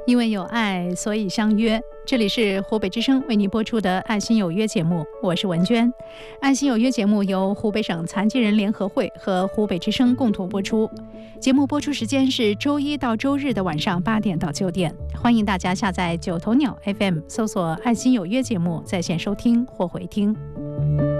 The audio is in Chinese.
因为有爱，所以相约。这里是湖北之声为您播出的《爱心有约》节目，我是文娟。《爱心有约》节目由湖北省残疾人联合会和湖北之声共同播出。节目播出时间是周一到周日的晚上8点到9点。欢迎大家下载九头鸟 FM， 搜索《爱心有约》节目在线收听或回听。